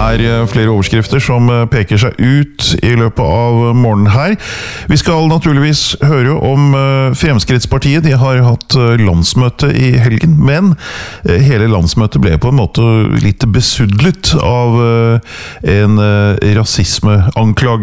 flere overskrifter som peker seg ut i løpet av morgenen her. Vi skal naturligvis høre om Fremskrittspartiet. De har hatt landsmøte i helgen, men hele landsmøtet ble på en måte litt besudlet av en rasismeanklage